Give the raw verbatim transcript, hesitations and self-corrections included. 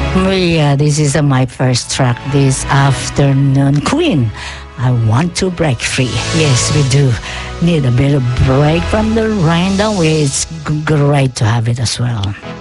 Yeah, this is uh, my first track this afternoon. Queen, I want to break free. Yes, we do need a bit of break from the rain, don't we? It's g- great to have it as well.